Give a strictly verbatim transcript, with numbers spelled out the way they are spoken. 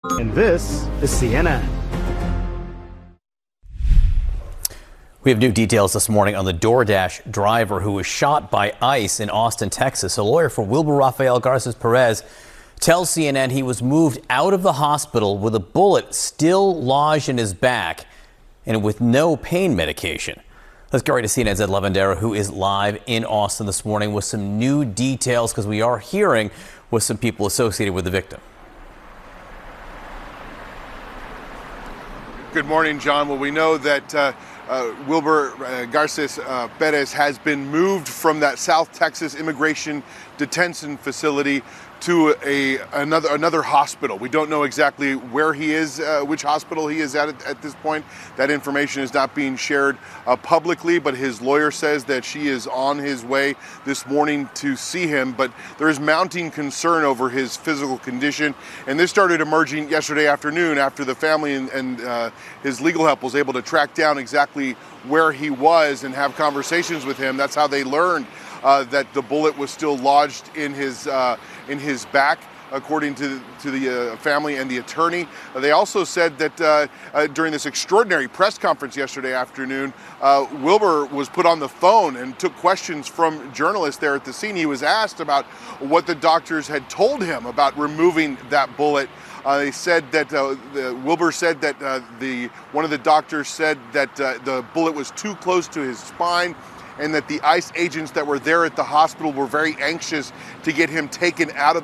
And this is C N N. We have new details this morning on the DoorDash driver who was shot by ICE in Austin, Texas. A lawyer for Wilbur Rafael Garces Perez tells C N N he was moved out of the hospital with a bullet still lodged in his back and with no pain medication. Let's go right to C N N's Ed Lavandera, who is live in Austin this morning with some new details, because we are hearing with some people associated with the victim. Good morning, John. Well, we know that uh, uh, Wilbur uh, Garces uh, Perez has been moved from that South Texas immigration detention facility to a another another hospital. We don't know exactly where he is, uh, which hospital he is at, at at this point. That information is not being shared uh, publicly, but his lawyer says that she is on his way this morning to see him. But there is mounting concern over his physical condition, and this started emerging yesterday afternoon after the family and, and uh, his legal help was able to track down exactly where he was and have conversations with him. That's how they learned Uh, that the bullet was still lodged in his uh, in his back, according to to the uh, family and the attorney. Uh, they also said that uh, uh, during this extraordinary press conference yesterday afternoon, uh, Wilbur was put on the phone and took questions from journalists there at the scene. He was asked about what the doctors had told him about removing that bullet. Uh, they said that uh, the, Wilbur said that uh, the one of the doctors said that uh, the bullet was too close to his spine, and that the ICE agents that were there at the hospital were very anxious to get him taken out of